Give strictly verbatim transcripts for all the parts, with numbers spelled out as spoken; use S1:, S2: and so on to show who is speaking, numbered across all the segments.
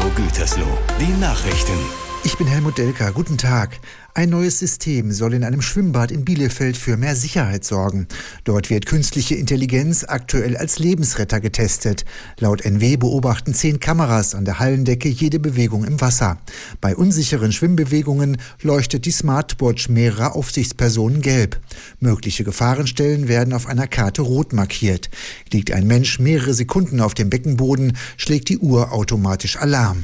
S1: Gütersloh, die Nachrichten.
S2: Ich bin Helmut Delker. Guten Tag. Ein neues System soll in einem Schwimmbad in Bielefeld für mehr Sicherheit sorgen. Dort wird künstliche Intelligenz aktuell als Lebensretter getestet. Laut N W beobachten zehn Kameras an der Hallendecke jede Bewegung im Wasser. Bei unsicheren Schwimmbewegungen leuchtet die Smartwatch mehrerer Aufsichtspersonen gelb. Mögliche Gefahrenstellen werden auf einer Karte rot markiert. Liegt ein Mensch mehrere Sekunden auf dem Beckenboden, schlägt die Uhr automatisch Alarm.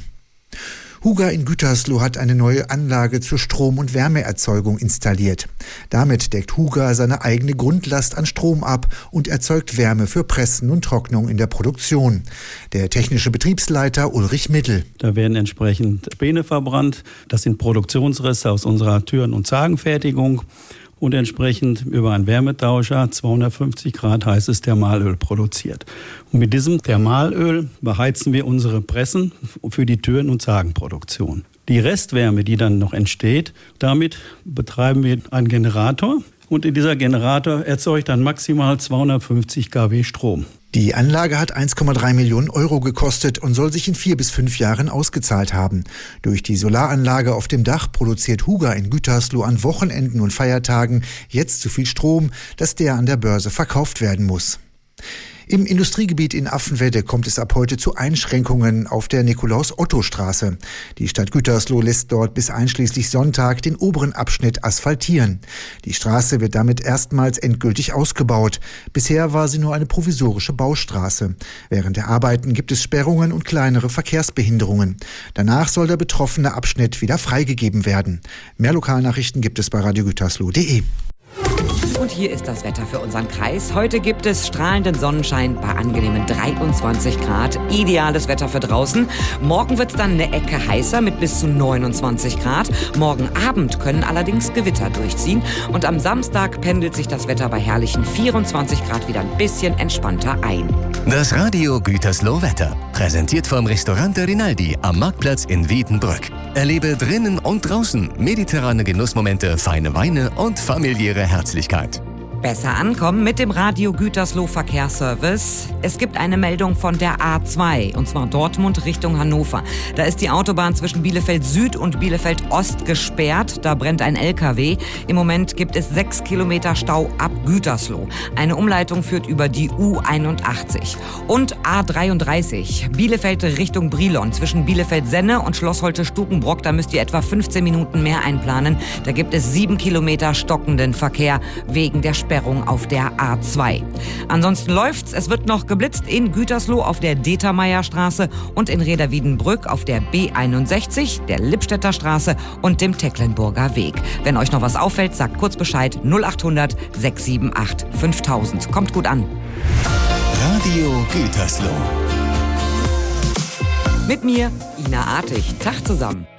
S2: Huga in Gütersloh hat eine neue Anlage zur Strom- und Wärmeerzeugung installiert. Damit deckt Huga seine eigene Grundlast an Strom ab und erzeugt Wärme für Pressen und Trocknung in der Produktion. Der technische Betriebsleiter Ulrich Mittel.
S3: Da werden entsprechend Späne verbrannt. Das sind Produktionsreste aus unserer Türen- und Zagenfertigung. Und entsprechend über einen Wärmetauscher zweihundertfünfzig Grad heißes Thermalöl produziert. Und mit diesem Thermalöl beheizen wir unsere Pressen für die Türen- und Zagenproduktion. Die Restwärme, die dann noch entsteht, damit betreiben wir einen Generator. Und dieser Generator erzeugt dann maximal zweihundertfünfzig Kilowatt Strom.
S2: Die Anlage hat eins Komma drei Millionen Euro gekostet und soll sich in vier bis fünf Jahren ausgezahlt haben. Durch die Solaranlage auf dem Dach produziert Huga in Gütersloh an Wochenenden und Feiertagen jetzt so viel Strom, dass der an der Börse verkauft werden muss. Im Industriegebiet in Affenwedde kommt es ab heute zu Einschränkungen auf der Nikolaus-Otto-Straße. Die Stadt Gütersloh lässt dort bis einschließlich Sonntag den oberen Abschnitt asphaltieren. Die Straße wird damit erstmals endgültig ausgebaut. Bisher war sie nur eine provisorische Baustraße. Während der Arbeiten gibt es Sperrungen und kleinere Verkehrsbehinderungen. Danach soll der betroffene Abschnitt wieder freigegeben werden. Mehr Lokalnachrichten gibt es bei radio gütersloh punkt de.
S4: Und hier ist das Wetter für unseren Kreis. Heute gibt es strahlenden Sonnenschein bei angenehmen dreiundzwanzig Grad. Ideales Wetter für draußen. Morgen wird es dann eine Ecke heißer mit bis zu neunundzwanzig Grad. Morgen Abend können allerdings Gewitter durchziehen. Und am Samstag pendelt sich das Wetter bei herrlichen vierundzwanzig Grad wieder ein bisschen entspannter ein.
S1: Das Radio Gütersloh Wetter. Präsentiert vom Restaurant der Rinaldi am Marktplatz in Wiedenbrück. Erlebe drinnen und draußen mediterrane Genussmomente, feine Weine und familiäre Herzlichkeit.
S4: Besser ankommen mit dem Radio Gütersloh Verkehrsservice. Es gibt eine Meldung von der A zwei, und zwar Dortmund Richtung Hannover. Da ist die Autobahn zwischen Bielefeld Süd und Bielefeld Ost gesperrt. Da brennt ein L K W. Im Moment gibt es sechs Kilometer Stau ab Gütersloh. Eine Umleitung führt über die U einundachtzig. Und A dreiunddreißig, Bielefeld Richtung Brilon. Zwischen Bielefeld-Senne und Schloss Holte-Stukenbrock, da müsst ihr etwa fünfzehn Minuten mehr einplanen. Da gibt es sieben Kilometer stockenden Verkehr wegen der Sperrung auf der A zwei. Ansonsten läuft's. Es wird noch geblitzt in Gütersloh auf der Determeierstraße und in Reda-Wiedenbrück auf der B einundsechzig, der Lippstädter Straße und dem Tecklenburger Weg. Wenn euch noch was auffällt, sagt kurz Bescheid null achthundert sechs sieben acht fünftausend. Kommt gut an.
S1: Radio Gütersloh.
S4: Mit mir, Ina Artig. Tag zusammen.